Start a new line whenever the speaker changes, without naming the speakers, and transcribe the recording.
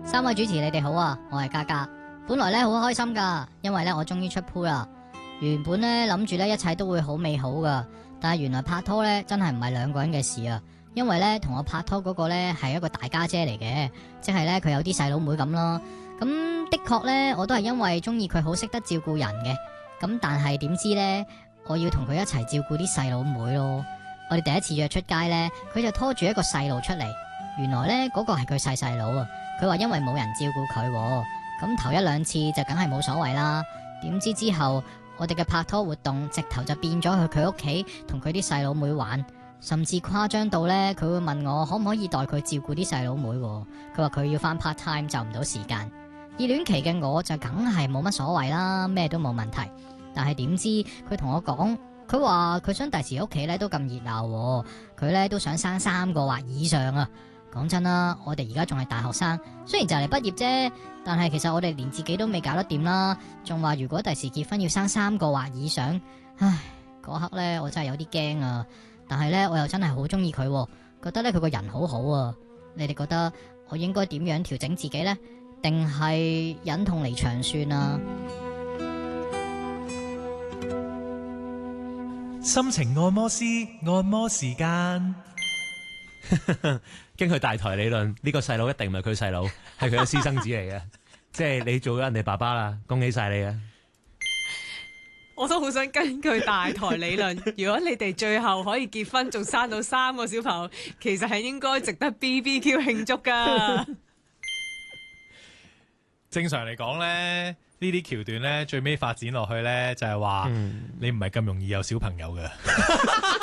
三位主持你哋好啊，我係嘉嘉。本來咧好開心噶，因為咧我終於出鋪啦。原本咧諗住咧一切都會好美好噶，但係原來拍拖咧真係唔係兩個人嘅事啊。因為咧同我拍拖嗰個咧係一個大家姐嚟嘅，即係咧佢有啲細佬妹咁咯。咁的確咧我都係因為中意佢好識得照顧人嘅。咁但係點知咧我要同佢一齊照顧啲細佬妹咯。我哋第一次約出街咧，佢就拖住一個細路出嚟。原來咧嗰個係佢細佬啊。佢話因為冇人照顧佢，咁頭一兩次就梗係冇所謂啦。點知之後我哋嘅拍拖活動直頭就變咗去佢屋企同佢啲細佬妹玩，甚至誇張到咧佢會問我可唔可以代佢照顧啲細佬妹。佢話佢要返 part time 就唔到時間。熱戀期嘅我就梗係冇乜所謂啦，咩都冇問題。但係點知佢同我講，佢話佢想第時屋企咧都咁熱鬧，佢咧都想生3個或以上啊。講真啦，我哋而家仲係大學生，雖然就嚟畢業啫，但係其實我哋連自己都未搞得掂啦，仲話如果第時結婚要生3個或以上，唉，嗰刻咧我真係有啲驚啊！但係咧我又真係好中意佢，覺得咧佢個人好好啊！你哋覺得我應該點樣調整自己呢？定係忍痛離場算啊？
心情按摩師按摩時間。
經佢大台理論，呢個細佬一定唔係佢細佬，係佢嘅私生子嚟嘅。即係你做咗人哋爸爸啦，恭喜晒你啊！
我都好想根據大台理論，如果你哋最後可以結婚，仲生到3個小朋友，其實係應該值得 BBQ 慶祝噶。
正常嚟講咧，呢啲橋段咧最尾發展落去咧就係話，你唔係咁容易有小朋友嘅。